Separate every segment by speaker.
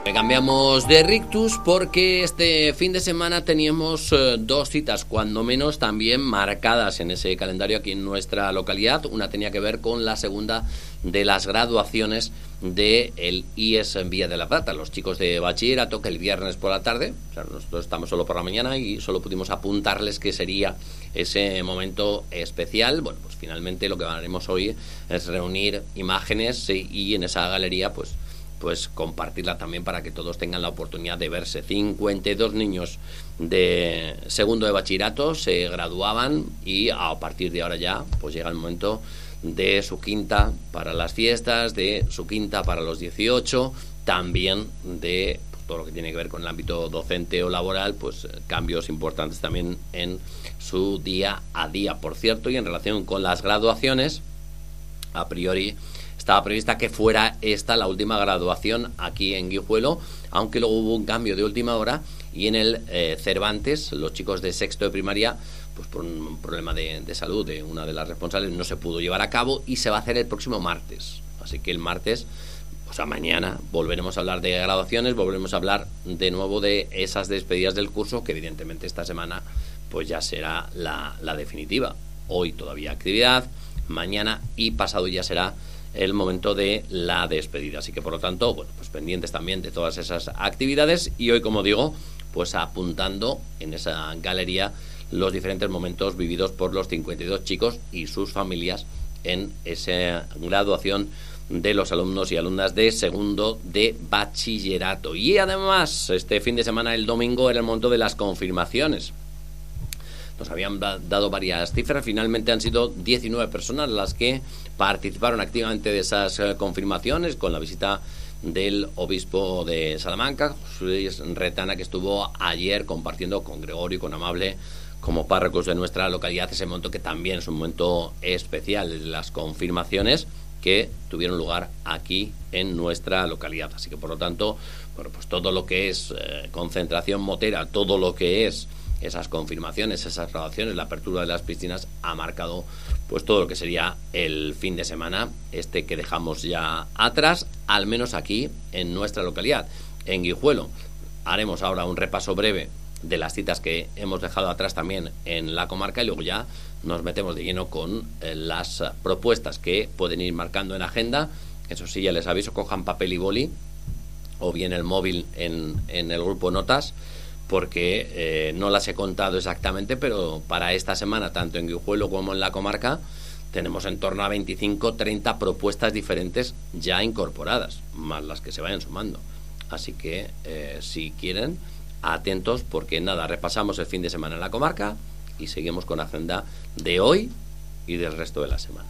Speaker 1: Cambiamos de rictus porque este fin de semana teníamos dos citas, cuando menos también marcadas en ese calendario aquí en nuestra localidad. Una tenía que ver con la segunda de las graduaciones del IES Villa de la Plata, los chicos de bachillerato, que el viernes por la tarde, o sea, nosotros estamos solo por la mañana y solo pudimos apuntarles que sería ese momento especial. Bueno, pues finalmente lo que haremos hoy es reunir imágenes y en esa galería pues compartirla también para que todos tengan la oportunidad de verse. 52 niños de segundo de bachillerato se graduaban y a partir de ahora ya pues llega el momento de su quinta para las fiestas, de su quinta para los 18, también de pues, todo lo que tiene que ver con el ámbito docente o laboral, pues cambios importantes también en su día a día. Por cierto, y en relación con las graduaciones, a priori estaba prevista que fuera esta la última graduación aquí en Guijuelo, aunque luego hubo un cambio de última hora y en el Cervantes, los chicos de sexto de primaria, pues por un problema de salud de una de las responsables, no se pudo llevar a cabo y se va a hacer el próximo martes. Así que el martes, o sea, mañana, volveremos a hablar de graduaciones, volveremos a hablar de nuevo de esas despedidas del curso, que evidentemente esta semana pues ya será la definitiva. Hoy todavía actividad, mañana y pasado ya será el momento de la despedida. Así que por lo tanto, bueno, pues pendientes también de todas esas actividades y hoy, como digo, pues apuntando en esa galería los diferentes momentos vividos por los 52 chicos y sus familias en esa graduación de los alumnos y alumnas de segundo de bachillerato. Y además, este fin de semana, el domingo, era el momento de las confirmaciones. Nos habían dado varias cifras, finalmente han sido 19 personas las que participaron activamente de esas confirmaciones, con la visita del obispo de Salamanca, José Retana, que estuvo ayer compartiendo con Gregorio y con Amable como párrocos de nuestra localidad ese momento que también es un momento especial, las confirmaciones que tuvieron lugar aquí en nuestra localidad. Así que por lo tanto, bueno, pues todo lo que es concentración motera, todo lo que es esas confirmaciones, esas graduaciones, la apertura de las piscinas ha marcado pues todo lo que sería el fin de semana este que dejamos ya atrás, al menos aquí en nuestra localidad, en Guijuelo. Haremos ahora un repaso breve de las citas que hemos dejado atrás también en la comarca y luego ya nos metemos de lleno con las propuestas que pueden ir marcando en agenda. Eso sí, ya les aviso, cojan papel y boli o bien el móvil en el grupo Notas, porque no las he contado exactamente, pero para esta semana, tanto en Guijuelo como en la comarca, tenemos en torno a 25-30 propuestas diferentes ya incorporadas, más las que se vayan sumando. Así que, si quieren, atentos, porque nada, repasamos el fin de semana en la comarca y seguimos con la agenda de hoy y del resto de la semana.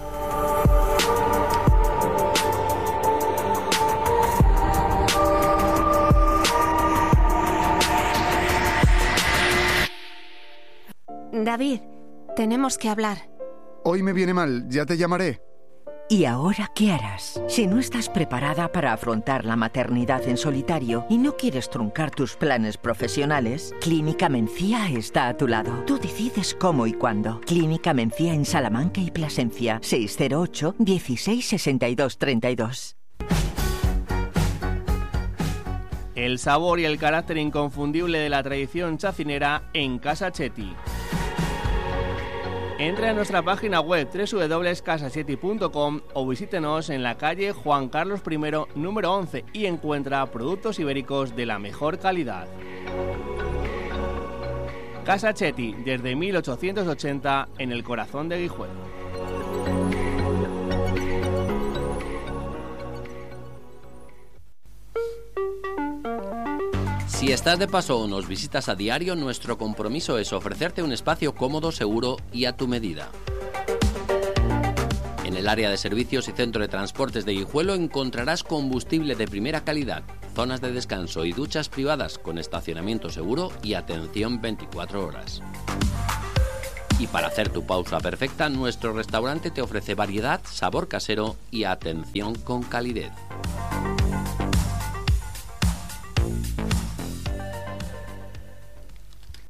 Speaker 2: David, tenemos que hablar.
Speaker 3: Hoy me viene mal, ya te llamaré.
Speaker 4: ¿Y ahora qué harás? Si no estás preparada para afrontar la maternidad en solitario y no quieres truncar tus planes profesionales, Clínica Mencía está a tu lado. Tú decides cómo y cuándo. Clínica Mencía en Salamanca y Plasencia. 608 16 62 32.
Speaker 5: El sabor y el carácter inconfundible de la tradición chacinera en Casa Chetti. Entre a nuestra página web www.casachetti.com o visítenos en la calle Juan Carlos I, número 11 y encuentra productos ibéricos de la mejor calidad. Casa Chetti, desde 1880 en el corazón de Guijuelo.
Speaker 1: Si estás de paso o nos visitas a diario, nuestro compromiso es ofrecerte un espacio cómodo, seguro y a tu medida. En el área de servicios y centro de transportes de Guijuelo encontrarás combustible de primera calidad, zonas de descanso y duchas privadas con estacionamiento seguro y atención 24 horas. Y para hacer tu pausa perfecta, nuestro restaurante te ofrece variedad, sabor casero y atención con calidez.